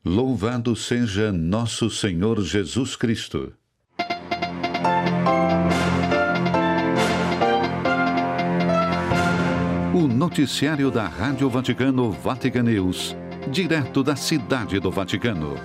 Louvado seja nosso Senhor Jesus Cristo. O noticiário da Rádio Vaticano, Vatican News, direto da Cidade do Vaticano.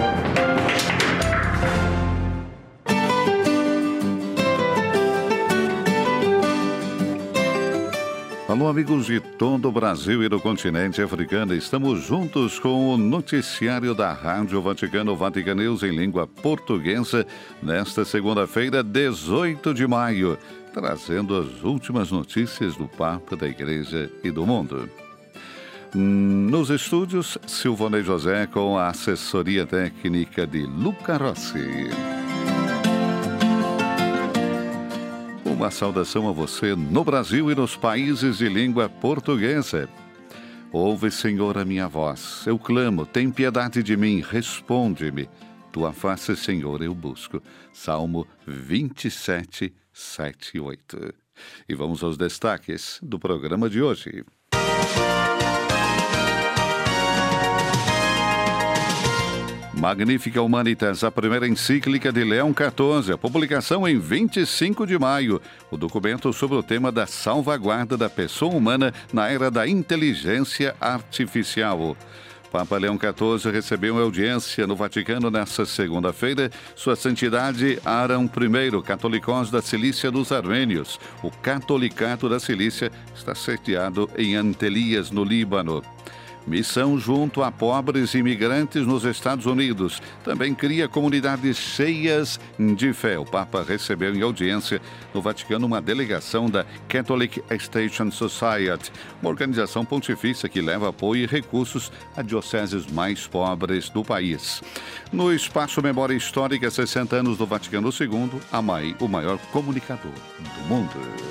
Alô, amigos de todo o Brasil e do continente africano. Estamos juntos com o noticiário da Rádio Vaticano, Vatican News, em língua portuguesa, nesta segunda-feira, 18 de maio, trazendo as últimas notícias do Papa, da Igreja e do mundo. Nos estúdios, Silvonei José com a assessoria técnica de Luca Rossi. Uma saudação a você no Brasil e nos países de língua portuguesa. Ouve, Senhor, a minha voz. Eu clamo, tem piedade de mim, responde-me. Tua face, Senhor, eu busco. Salmo 27, 7 e 8. E vamos aos destaques do programa de hoje. Magnificat Humanitas, a primeira encíclica de Leão XIV, a publicação em 25 de maio. O documento sobre o tema da salvaguarda da pessoa humana na era da inteligência artificial. Papa Leão XIV recebeu audiência no Vaticano nesta segunda-feira. Sua Santidade Arão I, catolicós da Cilícia dos Armênios. O Catolicato da Cilícia está sediado em Antelias, no Líbano. Missão junto a pobres imigrantes nos Estados Unidos. Também cria comunidades cheias de fé. O Papa recebeu em audiência no Vaticano uma delegação da Catholic Extension Society, uma organização pontifícia que leva apoio e recursos a dioceses mais pobres do país. No Espaço Memória Histórica, 60 anos do Vaticano II, a MAI, o maior comunicador do mundo.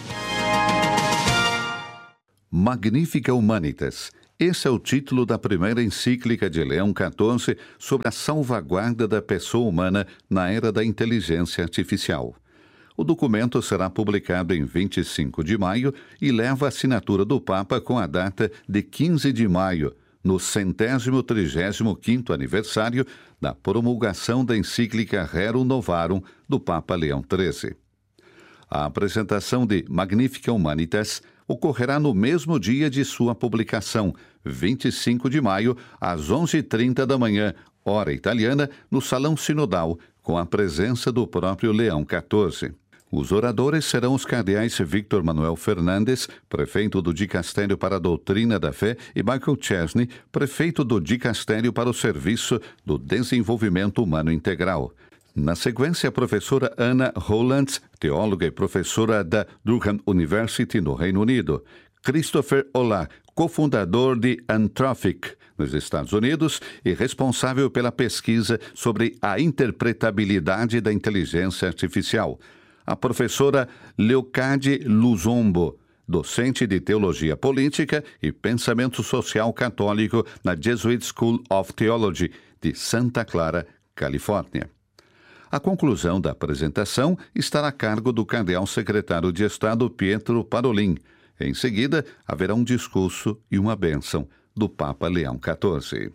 Magnificat Humanitas. Esse é o título da primeira encíclica de Leão XIV sobre a salvaguarda da pessoa humana na era da inteligência artificial. O documento será publicado em 25 de maio e leva a assinatura do Papa com a data de 15 de maio, no 135º aniversário da promulgação da encíclica Rerum Novarum do Papa Leão XIII. A apresentação de Magnificat Humanitas ocorrerá no mesmo dia de sua publicação, 25 de maio, às 11h30 da manhã, hora italiana, no Salão Sinodal, com a presença do próprio Leão XIV. Os oradores serão os cardeais Victor Manuel Fernandes, prefeito do Dicastério para a Doutrina da Fé, e Michael Chesney, prefeito do Dicastério para o Serviço do Desenvolvimento Humano Integral. Na sequência, a professora Anna Hollands, teóloga e professora da Durham University, no Reino Unido. Christopher Olah, cofundador de Anthropic, nos Estados Unidos, e responsável pela pesquisa sobre a interpretabilidade da inteligência artificial. A professora Leocádia Luzombo, docente de Teologia Política e Pensamento Social Católico na Jesuit School of Theology, de Santa Clara, Califórnia. A conclusão da apresentação estará a cargo do cardeal secretário de Estado Pietro Parolin. Em seguida, haverá um discurso e uma bênção do Papa Leão XIV.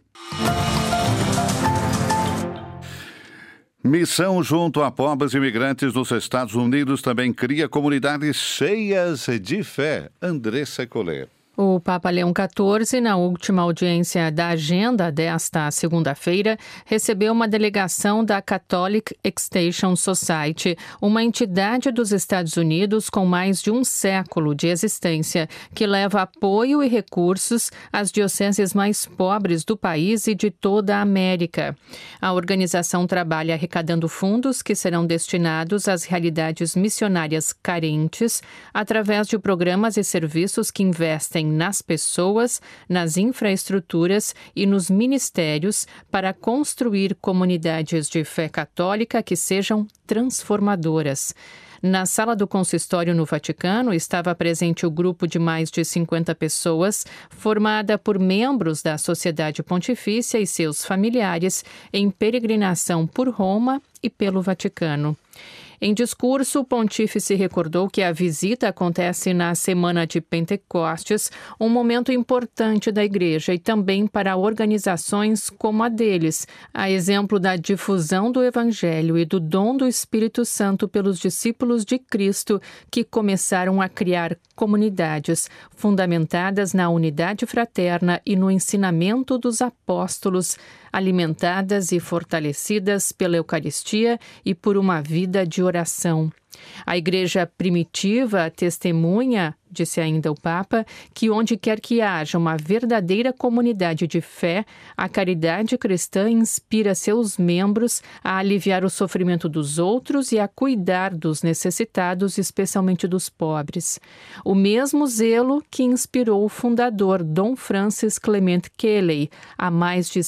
Missão junto a pobres imigrantes nos Estados Unidos também cria comunidades cheias de fé. Andressa Collet. O Papa Leão XIV, na última audiência da agenda desta segunda-feira, recebeu uma delegação da Catholic Extension Society, uma entidade dos Estados Unidos com mais de um século de existência, que leva apoio e recursos às dioceses mais pobres do país e de toda a América. A organização trabalha arrecadando fundos que serão destinados às realidades missionárias carentes, através de programas e serviços que investem nas pessoas, nas infraestruturas e nos ministérios para construir comunidades de fé católica que sejam transformadoras. Na sala do consistório no Vaticano estava presente o grupo de mais de 50 pessoas, formada por membros da Sociedade Pontifícia e seus familiares, em peregrinação por Roma e pelo Vaticano. Em discurso, o pontífice recordou que a visita acontece na semana de Pentecostes, um momento importante da Igreja e também para organizações como a deles, a exemplo da difusão do Evangelho e do dom do Espírito Santo pelos discípulos de Cristo, que começaram a criar comunidades fundamentadas na unidade fraterna e no ensinamento dos apóstolos, alimentadas e fortalecidas pela Eucaristia e por uma vida de oração. A Igreja primitiva testemunha, disse ainda o Papa, que onde quer que haja uma verdadeira comunidade de fé, a caridade cristã inspira seus membros a aliviar o sofrimento dos outros e a cuidar dos necessitados, especialmente dos pobres. O mesmo zelo que inspirou o fundador Dom Francis Clement Kelley há mais de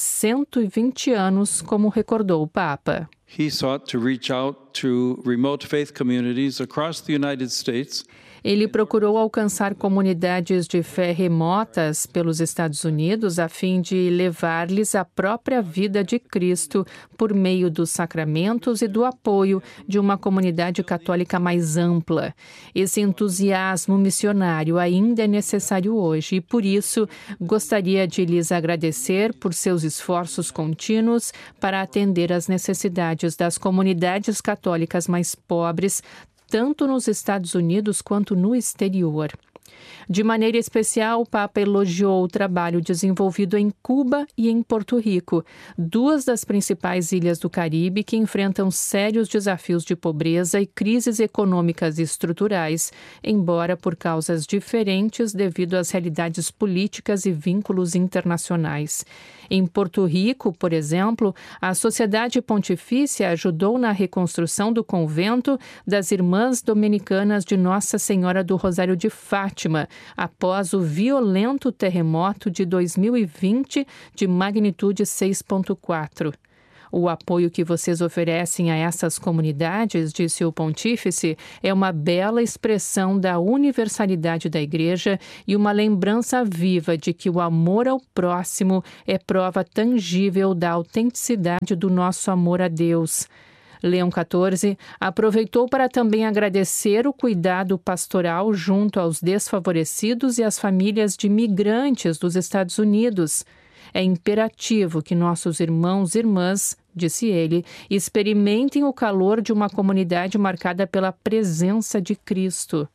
120 anos, como recordou o Papa. He sought to reach out to remote faith communities across the United States. Ele procurou alcançar comunidades de fé remotas pelos Estados Unidos a fim de levar-lhes a própria vida de Cristo por meio dos sacramentos e do apoio de uma comunidade católica mais ampla. Esse entusiasmo missionário ainda é necessário hoje e, por isso, gostaria de lhes agradecer por seus esforços contínuos para atender às necessidades das comunidades católicas mais pobres, tanto nos Estados Unidos quanto no exterior. De maneira especial, o Papa elogiou o trabalho desenvolvido em Cuba e em Porto Rico, duas das principais ilhas do Caribe que enfrentam sérios desafios de pobreza e crises econômicas e estruturais, embora por causas diferentes devido às realidades políticas e vínculos internacionais. Em Porto Rico, por exemplo, a Sociedade Pontifícia ajudou na reconstrução do convento das Irmãs Dominicanas de Nossa Senhora do Rosário de Fátima, após o violento terremoto de 2020 de magnitude 6,4. O apoio que vocês oferecem a essas comunidades, disse o pontífice, é uma bela expressão da universalidade da Igreja e uma lembrança viva de que o amor ao próximo é prova tangível da autenticidade do nosso amor a Deus. Leão XIV aproveitou para também agradecer o cuidado pastoral junto aos desfavorecidos e às famílias de migrantes dos Estados Unidos. É imperativo que nossos irmãos e irmãs, disse ele, experimentem o calor de uma comunidade marcada pela presença de Cristo.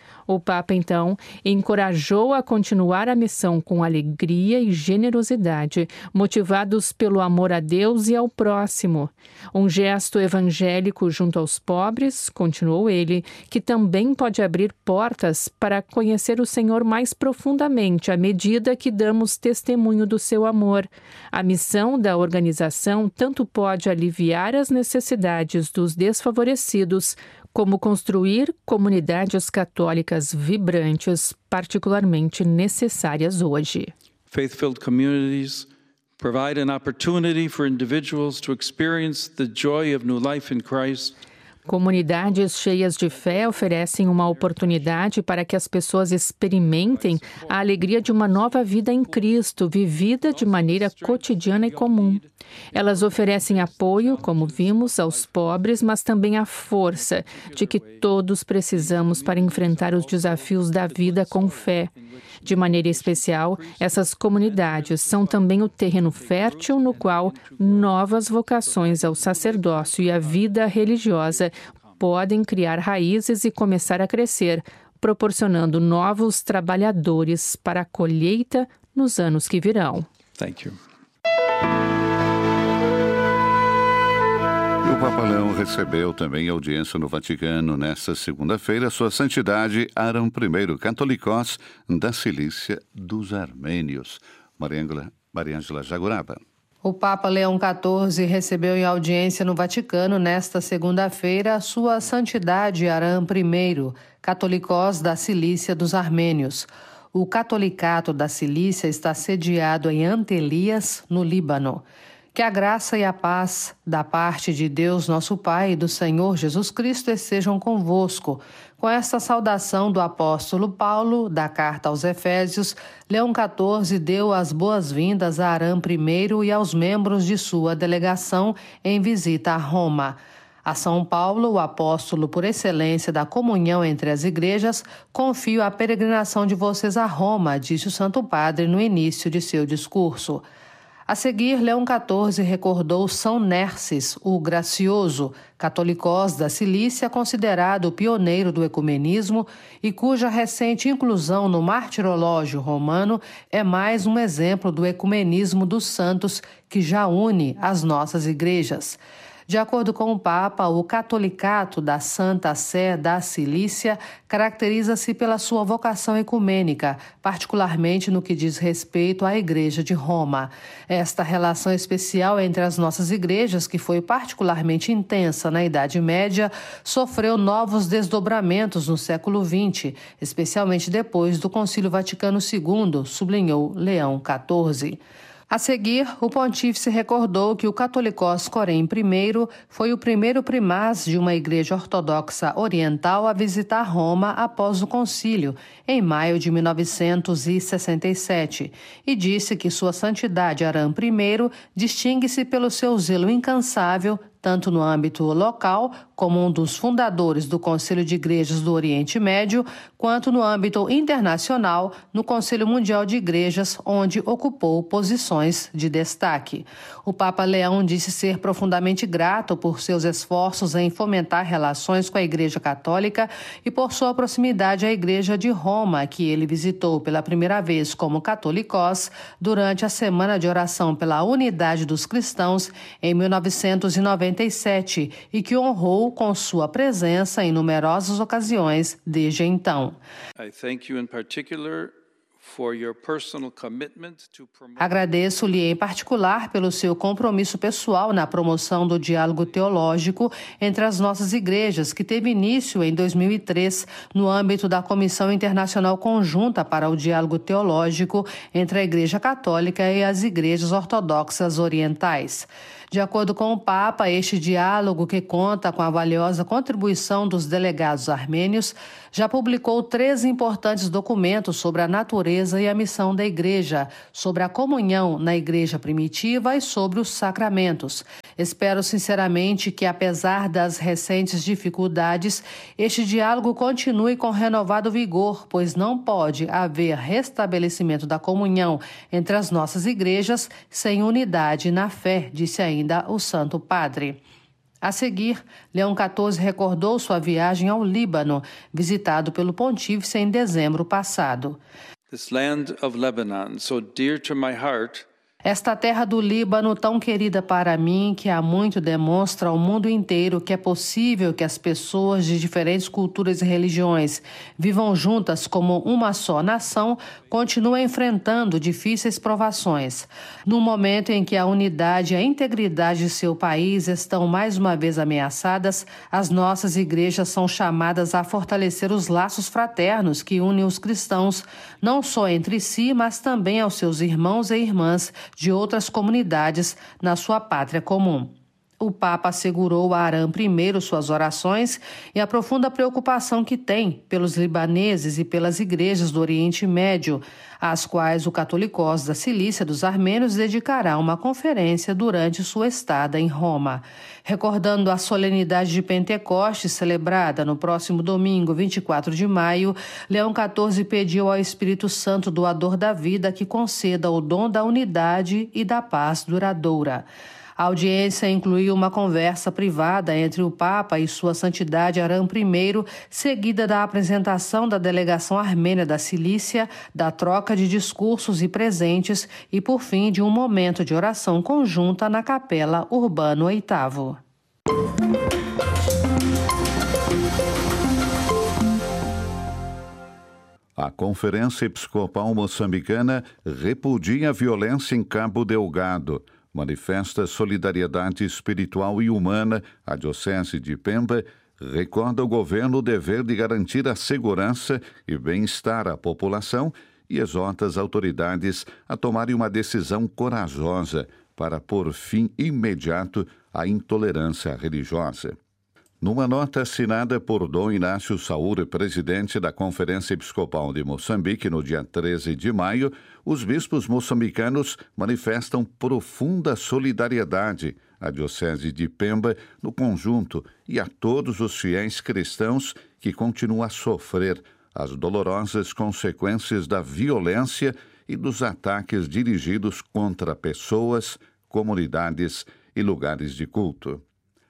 O Papa, então, encorajou a continuar a missão com alegria e generosidade, motivados pelo amor a Deus e ao próximo. Um gesto evangélico junto aos pobres, continuou ele, que também pode abrir portas para conhecer o Senhor mais profundamente à medida que damos testemunho do seu amor. A missão da organização tanto pode aliviar as necessidades dos desfavorecidos, como construir comunidades católicas vibrantes, particularmente necessárias hoje. Faith-filled communities provide an opportunity for individuals to experience the joy of new life in Christ. Comunidades cheias de fé oferecem uma oportunidade para que as pessoas experimentem a alegria de uma nova vida em Cristo, vivida de maneira cotidiana e comum. Elas oferecem apoio, como vimos, aos pobres, mas também a força de que todos precisamos para enfrentar os desafios da vida com fé. De maneira especial, essas comunidades são também o terreno fértil no qual novas vocações ao sacerdócio e à vida religiosa podem criar raízes e começar a crescer, proporcionando novos trabalhadores para a colheita nos anos que virão. Thank you. O Papa Leão recebeu também audiência no Vaticano nesta segunda-feira, Sua Santidade Arão I, Catolicós da Cilícia dos Armênios. Mariângela Jaguaraba. O Papa Leão XIV recebeu em audiência no Vaticano nesta segunda-feira Sua Santidade Arão I, Catolicós da Cilícia dos Armênios. O Catolicato da Cilícia está sediado em Antelias, no Líbano. Que a graça e a paz da parte de Deus, nosso Pai, e do Senhor Jesus Cristo estejam convosco. Com esta saudação do apóstolo Paulo, da carta aos Efésios, Leão XIV deu as boas-vindas a Arão I e aos membros de sua delegação em visita a Roma. A São Paulo, o apóstolo por excelência da comunhão entre as igrejas, confio a peregrinação de vocês a Roma, disse o Santo Padre no início de seu discurso. A seguir, Leão XIV recordou São Nerses, o Gracioso, catolicós da Cilícia, considerado pioneiro do ecumenismo e cuja recente inclusão no Martirológio Romano é mais um exemplo do ecumenismo dos santos que já une as nossas igrejas. De acordo com o Papa, o catolicato da Santa Sé da Cilícia caracteriza-se pela sua vocação ecumênica, particularmente no que diz respeito à Igreja de Roma. Esta relação especial entre as nossas igrejas, que foi particularmente intensa na Idade Média, sofreu novos desdobramentos no século XX, especialmente depois do Concílio Vaticano II, sublinhou Leão XIV. A seguir, o pontífice recordou que o Catolicós Corém I foi o primeiro primaz de uma igreja ortodoxa oriental a visitar Roma após o concílio, em maio de 1967, e disse que sua santidade Arã I distingue-se pelo seu zelo incansável, tanto no âmbito local, como um dos fundadores do Conselho de Igrejas do Oriente Médio, quanto no âmbito internacional, no Conselho Mundial de Igrejas, onde ocupou posições de destaque. O Papa Leão disse ser profundamente grato por seus esforços em fomentar relações com a Igreja Católica e por sua proximidade à Igreja de Roma, que ele visitou pela primeira vez como catolicós durante a Semana de Oração pela Unidade dos Cristãos em 1997 e que honrou com sua presença em numerosas ocasiões desde então. Agradeço-lhe em particular pelo seu compromisso pessoal na promoção do diálogo teológico entre as nossas igrejas, que teve início em 2003 no âmbito da Comissão Internacional Conjunta para o Diálogo Teológico entre a Igreja Católica e as igrejas ortodoxas orientais. De acordo com o Papa, este diálogo, que conta com a valiosa contribuição dos delegados armênios, já publicou 3 importantes documentos sobre a natureza e a missão da Igreja, sobre a comunhão na Igreja primitiva e sobre os sacramentos. Espero sinceramente que, apesar das recentes dificuldades, este diálogo continue com renovado vigor, pois não pode haver restabelecimento da comunhão entre as nossas igrejas sem unidade na fé, disse ainda o Santo Padre. A seguir, Leão XIV recordou sua viagem ao Líbano, visitado pelo pontífice em dezembro passado. This land of Lebanon, so dear to my heart, esta terra do Líbano, tão querida para mim, que há muito demonstra ao mundo inteiro que é possível que as pessoas de diferentes culturas e religiões vivam juntas como uma só nação, continua enfrentando difíceis provações. No momento em que a unidade e a integridade de seu país estão mais uma vez ameaçadas, as nossas igrejas são chamadas a fortalecer os laços fraternos que unem os cristãos, não só entre si, mas também aos seus irmãos e irmãs de outras comunidades na sua pátria comum. O Papa assegurou a Arã I suas orações e a profunda preocupação que tem pelos libaneses e pelas igrejas do Oriente Médio, às quais o Catolicós da Cilícia dos Armênios dedicará uma conferência durante sua estada em Roma. Recordando a solenidade de Pentecostes, celebrada no próximo domingo, 24 de maio, Leão XIV pediu ao Espírito Santo, doador da vida, que conceda o dom da unidade e da paz duradoura. A audiência incluiu uma conversa privada entre o Papa e Sua Santidade Arã I, seguida da apresentação da delegação armênia da Cilícia, da troca de discursos e presentes e, por fim, de um momento de oração conjunta na Capela Urbano VIII. A Conferência Episcopal Moçambicana repudia a violência em Cabo Delgado. Manifesta solidariedade espiritual e humana, a Diocese de Pemba recorda ao governo o dever de garantir a segurança e bem-estar à população e exorta as autoridades a tomarem uma decisão corajosa para pôr fim imediato à intolerância religiosa. Numa nota assinada por Dom Inácio Saúde, presidente da Conferência Episcopal de Moçambique, no dia 13 de maio, os bispos moçambicanos manifestam profunda solidariedade à Diocese de Pemba no conjunto e a todos os fiéis cristãos que continuam a sofrer as dolorosas consequências da violência e dos ataques dirigidos contra pessoas, comunidades e lugares de culto.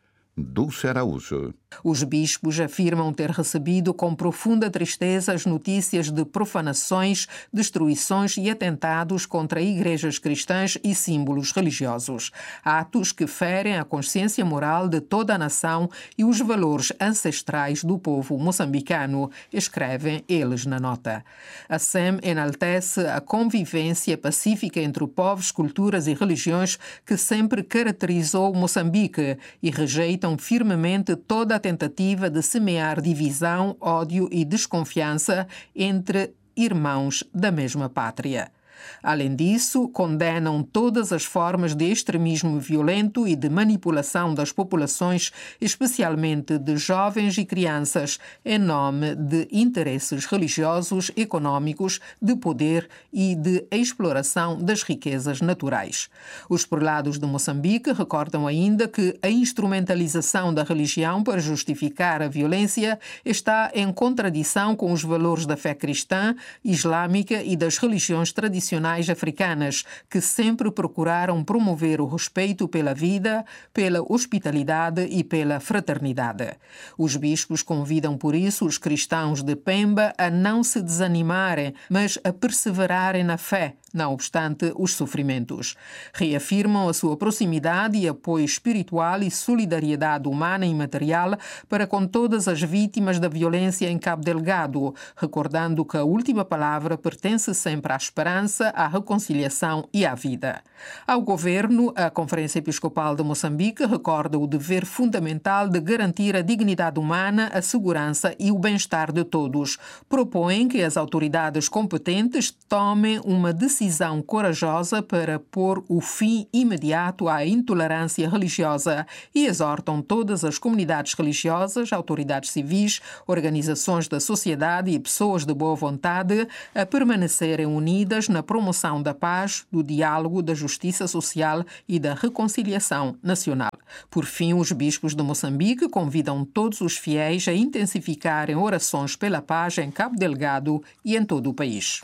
Dulce Araújo. Os bispos afirmam ter recebido com profunda tristeza as notícias de profanações, destruições e atentados contra igrejas cristãs e símbolos religiosos. Atos que ferem a consciência moral de toda a nação e os valores ancestrais do povo moçambicano, escrevem eles na nota. A SEM enaltece a convivência pacífica entre povos, culturas e religiões que sempre caracterizou Moçambique e rejeitam firmemente toda a tentativa de semear divisão, ódio e desconfiança entre irmãos da mesma pátria. Além disso, condenam todas as formas de extremismo violento e de manipulação das populações, especialmente de jovens e crianças, em nome de interesses religiosos, econômicos, de poder e de exploração das riquezas naturais. Os prelados de Moçambique recordam ainda que a instrumentalização da religião para justificar a violência está em contradição com os valores da fé cristã, islâmica e das religiões tradicionais africanas, que sempre procuraram promover o respeito pela vida, pela hospitalidade e pela fraternidade. Os bispos convidam, por isso, os cristãos de Pemba a não se desanimarem, mas a perseverarem na fé, não obstante os sofrimentos. Reafirmam a sua proximidade e apoio espiritual e solidariedade humana e material para com todas as vítimas da violência em Cabo Delgado, recordando que a última palavra pertence sempre à esperança, à reconciliação e à vida. Ao governo, a Conferência Episcopal de Moçambique recorda o dever fundamental de garantir a dignidade humana, a segurança e o bem-estar de todos. Propõem que as autoridades competentes tomem uma decisão corajosa para pôr o fim imediato à intolerância religiosa e exortam todas as comunidades religiosas, autoridades civis, organizações da sociedade e pessoas de boa vontade a permanecerem unidas na promoção da paz, do diálogo, da justiça social e da reconciliação nacional. Por fim, os bispos de Moçambique convidam todos os fiéis a intensificarem orações pela paz em Cabo Delgado e em todo o país.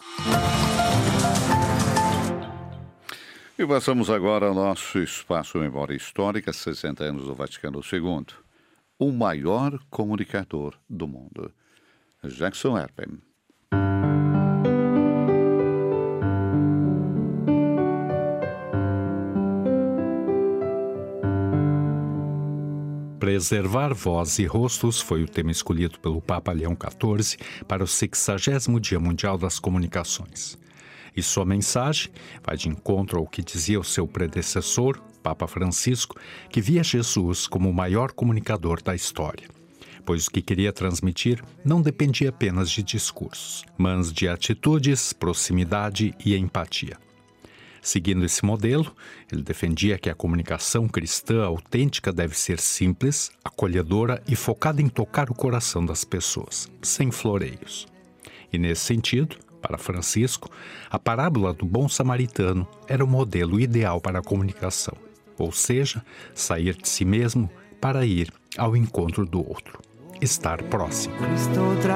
E passamos agora ao nosso espaço Memória Histórica, 60 anos do Vaticano II. O maior comunicador do mundo. Jackson Erpen. Preservar voz e rostos foi o tema escolhido pelo Papa Leão XIV para o 60º Dia Mundial das Comunicações. E sua mensagem vai de encontro ao que dizia o seu predecessor, Papa Francisco, que via Jesus como o maior comunicador da história, pois o que queria transmitir não dependia apenas de discursos, mas de atitudes, proximidade e empatia. Seguindo esse modelo, ele defendia que a comunicação cristã autêntica deve ser simples, acolhedora e focada em tocar o coração das pessoas, sem floreios. E nesse sentido, para Francisco, a parábola do bom samaritano era o modelo ideal para a comunicação, ou seja, sair de si mesmo para ir ao encontro do outro, estar próximo.